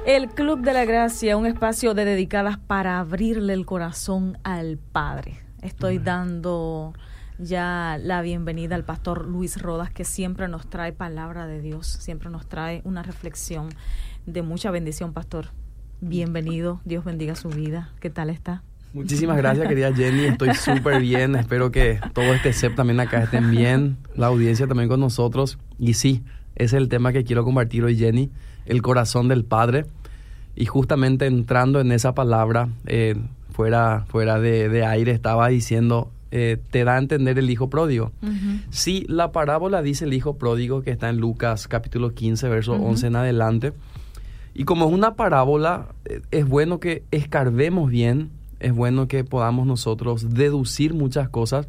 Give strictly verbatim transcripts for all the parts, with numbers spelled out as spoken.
El Club de la Gracia, un espacio de dedicadas para abrirle el corazón al Padre. Estoy dando ya la bienvenida al pastor Luis Rodas, que siempre nos trae palabra de Dios, siempre nos trae una reflexión de mucha bendición, pastor. Bienvenido, Dios bendiga su vida. ¿Qué tal está? Muchísimas gracias, querida Jenny. Estoy súper bien. Espero que todo este C E P también acá estén bien. La audiencia también con nosotros. Y sí, ese es el tema que quiero compartir hoy, Jenny. El corazón del Padre. Y justamente entrando en esa palabra, eh, fuera, fuera de, de aire, estaba diciendo, eh, te da a entender el hijo pródigo. Uh-huh. Sí, la parábola dice el hijo pródigo, que está en Lucas capítulo quince, verso uh-huh. once en adelante. Y como es una parábola, eh, es bueno que escarbemos bien. Es bueno que podamos nosotros deducir muchas cosas.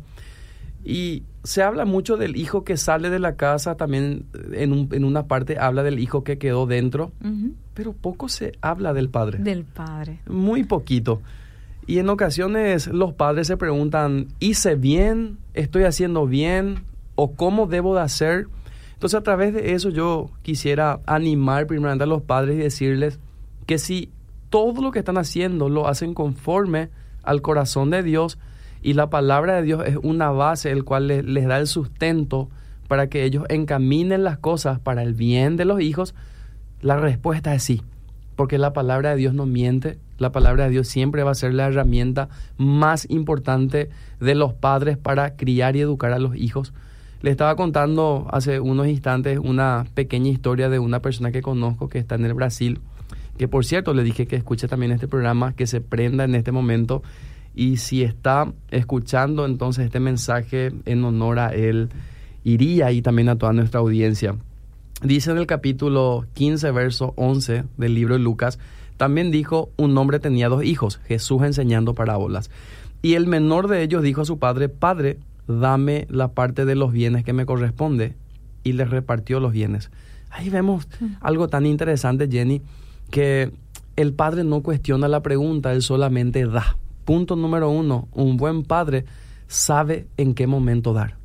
Y se habla mucho del hijo que sale de la casa, también en, un, en una parte habla del hijo que quedó dentro, uh-huh. pero poco se habla del padre. Del padre. Muy poquito. Y en ocasiones los padres se preguntan, ¿hice bien? ¿Estoy haciendo bien? ¿O cómo debo de hacer? Entonces a través de eso yo quisiera animar primeramente a los padres y decirles que si todo lo que están haciendo lo hacen conforme al corazón de Dios, y la palabra de Dios es una base el cual les, les da el sustento para que ellos encaminen las cosas para el bien de los hijos, la respuesta es sí, porque la palabra de Dios no miente. La palabra de Dios siempre va a ser la herramienta más importante de los padres para criar y educar a los hijos. Le estaba contando hace unos instantes una pequeña historia de una persona que conozco que está en el Brasil, que por cierto le dije que escuche también este programa, que se prenda en este momento, y si está escuchando entonces este mensaje en honor a él, iría y también a toda nuestra audiencia. Dice en el capítulo quince, verso once del libro de Lucas, también dijo, un hombre tenía dos hijos, Jesús enseñando parábolas, y el menor de ellos dijo a su padre, Padre, dame la parte de los bienes que me corresponde, y le repartió los bienes. Ahí vemos algo tan interesante, Jenny, que el padre no cuestiona la pregunta, él solamente da. Punto número uno, un buen padre sabe en qué momento dar.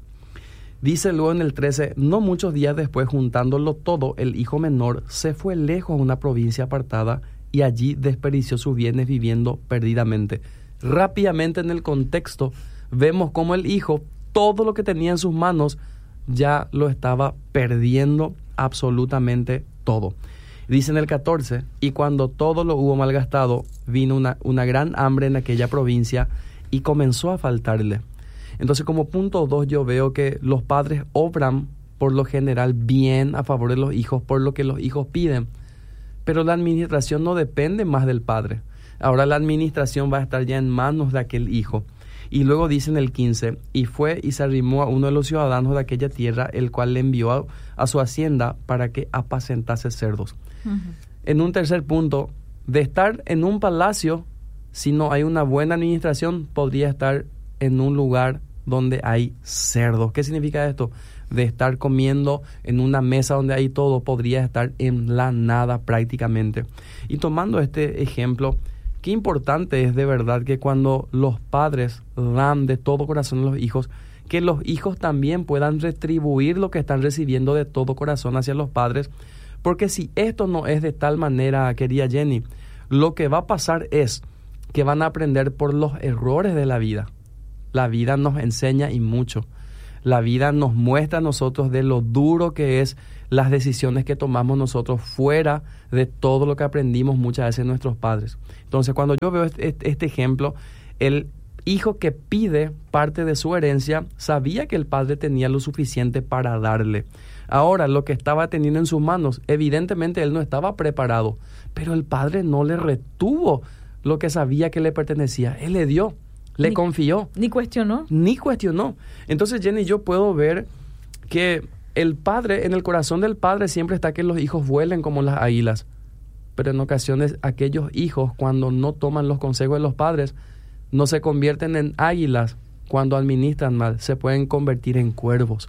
Dice luego en el trece, no muchos días después, juntándolo todo, el hijo menor se fue lejos a una provincia apartada y allí desperdició sus bienes viviendo perdidamente. Rápidamente en el contexto vemos cómo el hijo, todo lo que tenía en sus manos, ya lo estaba perdiendo absolutamente todo. Dice en el catorce, y cuando todo lo hubo malgastado, vino una, una gran hambre en aquella provincia y comenzó a faltarle. Entonces, como punto dos, yo veo que los padres obran por lo general bien a favor de los hijos, por lo que los hijos piden. Pero la administración no depende más del padre. Ahora la administración va a estar ya en manos de aquel hijo. Y luego dice en el quince, y fue y se arrimó a uno de los ciudadanos de aquella tierra, el cual le envió a, a su hacienda para que apacentase cerdos. Uh-huh. En un tercer punto, de estar en un palacio, si no hay una buena administración, podría estar en un lugar donde hay cerdos. ¿Qué significa esto? De estar comiendo en una mesa donde hay todo, podría estar en la nada prácticamente. Y tomando este ejemplo, qué importante es de verdad que cuando los padres dan de todo corazón a los hijos, que los hijos también puedan retribuir lo que están recibiendo de todo corazón hacia los padres. Porque si esto no es de tal manera, querida Jenny, lo que va a pasar es que van a aprender por los errores de la vida. La vida nos enseña y mucho. La vida nos muestra a nosotros de lo duro que es las decisiones que tomamos nosotros fuera de todo lo que aprendimos muchas veces de nuestros padres. Entonces, cuando yo veo este, este ejemplo, el hijo que pide parte de su herencia sabía que el padre tenía lo suficiente para darle. Ahora, lo que estaba teniendo en sus manos, evidentemente él no estaba preparado, pero el padre no le retuvo lo que sabía que le pertenecía. Él le dio, le ni, confió. Ni cuestionó. Ni cuestionó. Entonces, Jenny, yo puedo ver que el padre, en el corazón del padre siempre está que los hijos vuelen como las águilas. Pero en ocasiones aquellos hijos, cuando no toman los consejos de los padres, no se convierten en águilas. Cuando administran mal, se pueden convertir en cuervos.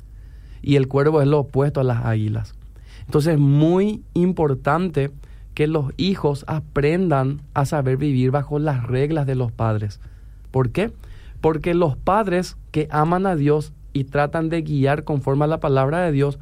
Y el cuervo es lo opuesto a las águilas. Entonces es muy importante que los hijos aprendan a saber vivir bajo las reglas de los padres. ¿Por qué? Porque los padres que aman a Dios y tratan de guiar conforme a la palabra de Dios,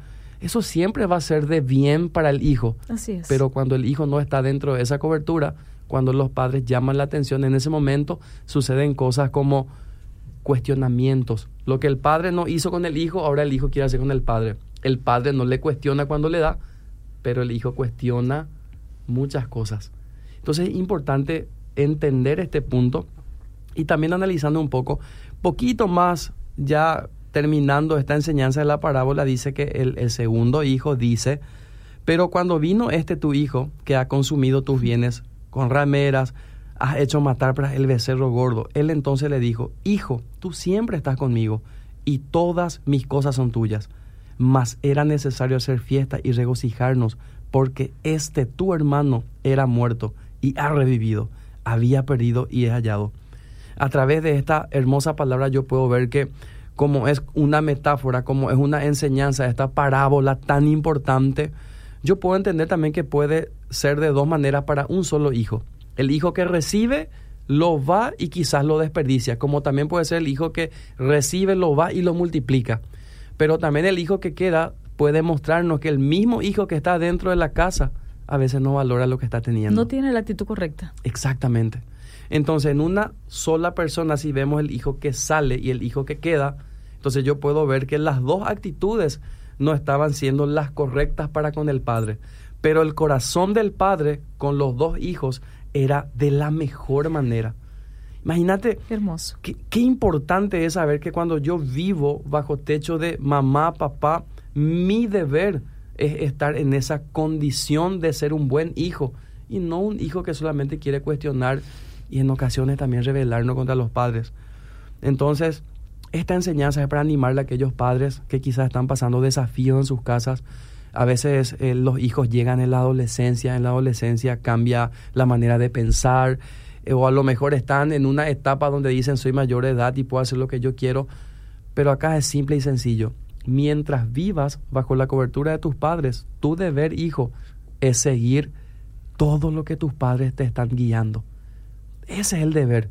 eso siempre va a ser de bien para el hijo. Así es. Pero cuando el hijo no está dentro de esa cobertura, cuando los padres llaman la atención, en ese momento suceden cosas como cuestionamientos. Lo que el padre no hizo con el hijo, ahora el hijo quiere hacer con el padre. El padre no le cuestiona cuando le da, pero el hijo cuestiona muchas cosas. Entonces es importante entender este punto y también analizando un poco, poquito más ya terminando esta enseñanza de la parábola, dice que el, el segundo hijo dice, pero cuando vino este tu hijo que ha consumido tus bienes con rameras, has hecho matar para el becerro gordo, él entonces le dijo, hijo, tú siempre estás conmigo y todas mis cosas son tuyas, mas era necesario hacer fiesta y regocijarnos porque este tu hermano era muerto y ha revivido, había perdido y es hallado. A través de esta hermosa palabra yo puedo ver que como es una metáfora, como es una enseñanza, esta parábola tan importante, yo puedo entender también que puede ser de dos maneras para un solo hijo. El hijo que recibe lo va y quizás lo desperdicia, como también puede ser el hijo que recibe, lo va y lo multiplica. Pero también el hijo que queda puede mostrarnos que el mismo hijo que está dentro de la casa a veces no valora lo que está teniendo. No tiene la actitud correcta. Exactamente. Entonces, en una sola persona, si vemos el hijo que sale y el hijo que queda, entonces yo puedo ver que las dos actitudes no estaban siendo las correctas para con el padre. Pero el corazón del padre con los dos hijos era de la mejor manera. Imagínate, qué hermoso. Qué, qué importante es saber que cuando yo vivo bajo techo de mamá, papá, mi deber es estar en esa condición de ser un buen hijo y no un hijo que solamente quiere cuestionar y en ocasiones también rebelarnos contra los padres. Entonces, esta enseñanza es para animarle a aquellos padres que quizás están pasando desafíos en sus casas. A veces eh, los hijos llegan en la adolescencia, en la adolescencia cambia la manera de pensar, eh, o a lo mejor están en una etapa donde dicen soy mayor de edad y puedo hacer lo que yo quiero, pero acá es simple y sencillo. Mientras vivas bajo la cobertura de tus padres, tu deber, hijo, es seguir todo lo que tus padres te están guiando. Ese es el deber,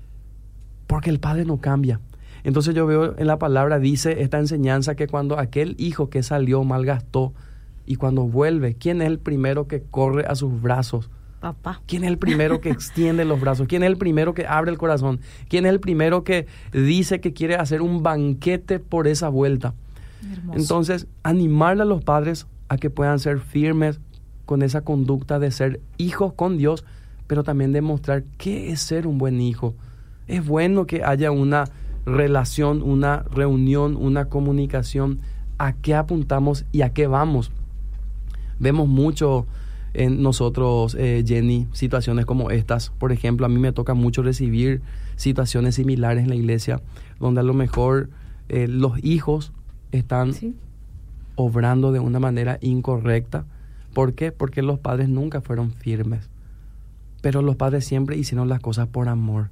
porque el padre no cambia. Entonces yo veo en la palabra, dice esta enseñanza que cuando aquel hijo que salió malgastó y cuando vuelve, ¿quién es el primero que corre a sus brazos? Papá. ¿Quién es el primero que extiende los brazos? ¿Quién es el primero que abre el corazón? ¿Quién es el primero que dice que quiere hacer un banquete por esa vuelta? Hermoso. Entonces, animarle a los padres a que puedan ser firmes con esa conducta de ser hijos con Dios, pero también demostrar qué es ser un buen hijo. Es bueno que haya una relación, una reunión, una comunicación, a qué apuntamos y a qué vamos. Vemos mucho en nosotros, eh, Jenny, situaciones como estas. Por ejemplo, a mí me toca mucho recibir situaciones similares en la iglesia, donde a lo mejor eh, los hijos están ¿Sí? obrando de una manera incorrecta. ¿Por qué? Porque los padres nunca fueron firmes. Pero los padres siempre hicieron las cosas por amor.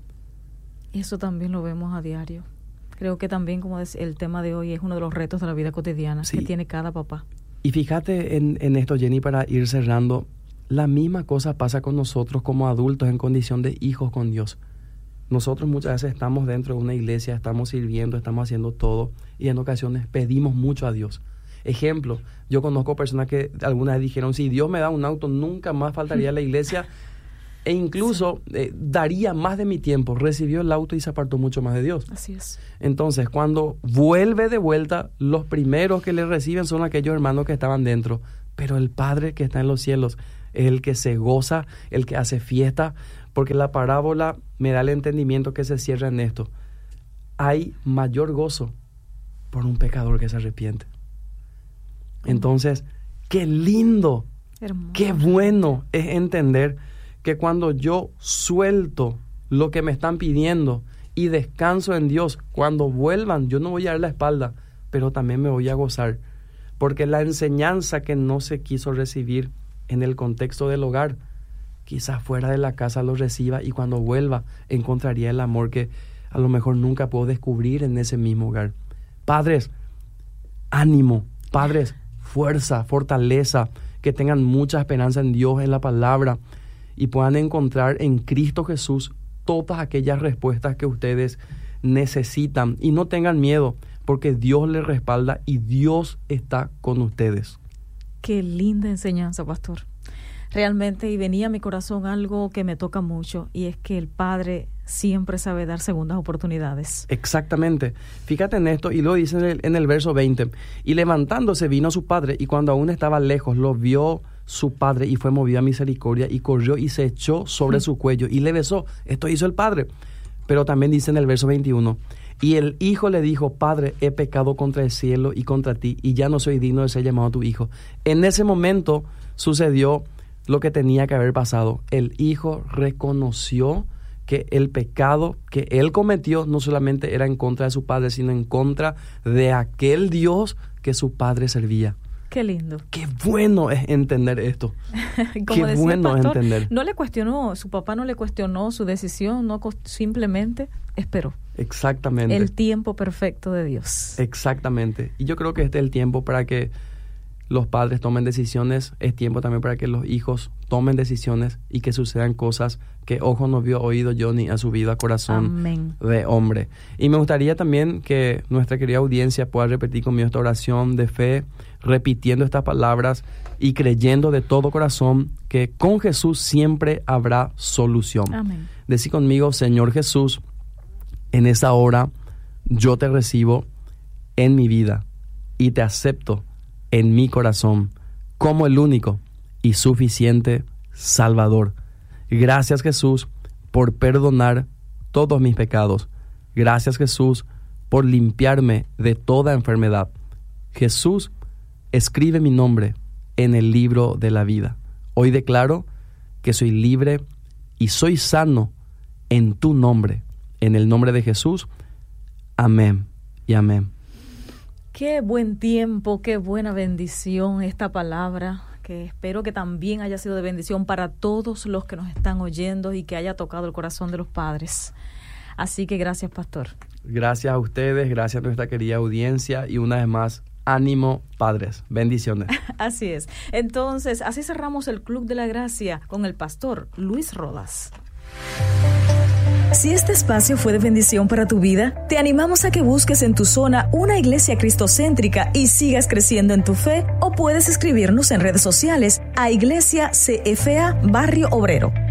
Eso también lo vemos a diario. Creo que también, como es el tema de hoy, es uno de los retos de la vida cotidiana sí. que tiene cada papá. Y fíjate en, en esto, Jenny, para ir cerrando, la misma cosa pasa con nosotros como adultos en condición de hijos con Dios. Nosotros muchas veces estamos dentro de una iglesia, estamos sirviendo, estamos haciendo todo y en ocasiones pedimos mucho a Dios. Ejemplo, yo conozco personas que alguna vez dijeron, si Dios me da un auto, nunca más faltaría a la iglesia e incluso sí. eh, daría más de mi tiempo. Recibió el auto y se apartó mucho más de Dios. Así es. Entonces, cuando vuelve de vuelta, los primeros que le reciben son aquellos hermanos que estaban dentro. Pero el Padre que está en los cielos es el que se goza, el que hace fiesta, porque la parábola me da el entendimiento que se cierra en esto. Hay mayor gozo por un pecador que se arrepiente. Entonces, qué lindo, Hermoso. Qué bueno es entender que cuando yo suelto lo que me están pidiendo y descanso en Dios, cuando vuelvan, yo no voy a dar la espalda, pero también me voy a gozar. Porque la enseñanza que no se quiso recibir en el contexto del hogar, quizás fuera de la casa lo reciba y cuando vuelva encontraría el amor que a lo mejor nunca puedo descubrir en ese mismo hogar. Padres, ánimo. Padres, fuerza, fortaleza, que tengan mucha esperanza en Dios, en la palabra y puedan encontrar en Cristo Jesús todas aquellas respuestas que ustedes necesitan. Y no tengan miedo, porque Dios les respalda y Dios está con ustedes. Qué linda enseñanza, pastor. Realmente, y venía a mi corazón algo que me toca mucho, y es que el Padre siempre sabe dar segundas oportunidades. Exactamente. Fíjate en esto, y lo dice en el, en el verso veinte. Y levantándose vino su padre, y cuando aún estaba lejos, lo vio su padre, y fue movido a misericordia, y corrió y se echó sobre mm. su cuello, y le besó. Esto hizo el padre. Pero también dice en el verso veintiuno, y el hijo le dijo, Padre, he pecado contra el cielo y contra ti, y ya no soy digno de ser llamado tu hijo. En ese momento sucedió lo que tenía que haber pasado. El hijo reconoció que el pecado que él cometió no solamente era en contra de su padre, sino en contra de aquel Dios que su padre servía. Qué lindo. Qué bueno es entender esto. Qué bueno pastor, es entender. No le cuestionó, su papá no le cuestionó su decisión, no simplemente esperó. Exactamente. El tiempo perfecto de Dios. Exactamente. Y yo creo que este es el tiempo para que los padres tomen decisiones, es tiempo también para que los hijos tomen decisiones y que sucedan cosas que ojo no vio, oído yo, ni ha subido a corazón Amén. De hombre. Y me gustaría también que nuestra querida audiencia pueda repetir conmigo esta oración de fe, repitiendo estas palabras y creyendo de todo corazón que con Jesús siempre habrá solución. Amén. Decí conmigo, Señor Jesús, en esa hora yo te recibo en mi vida y te acepto en mi corazón como el único y suficiente Salvador. Gracias, Jesús, por perdonar todos mis pecados. Gracias, Jesús, por limpiarme de toda enfermedad. Jesús, escribe mi nombre en el libro de la vida. Hoy declaro que soy libre y soy sano en tu nombre. En el nombre de Jesús. Amén y amén. Qué buen tiempo, qué buena bendición esta palabra, que espero que también haya sido de bendición para todos los que nos están oyendo y que haya tocado el corazón de los padres. Así que gracias, pastor. Gracias a ustedes, gracias a nuestra querida audiencia y una vez más, ánimo, padres. Bendiciones. Así es. Entonces, así cerramos el Club de la Gracia con el pastor Luis Rodas. Si este espacio fue de bendición para tu vida, te animamos a que busques en tu zona una iglesia cristocéntrica y sigas creciendo en tu fe, o puedes escribirnos en redes sociales a Iglesia C F A Barrio Obrero.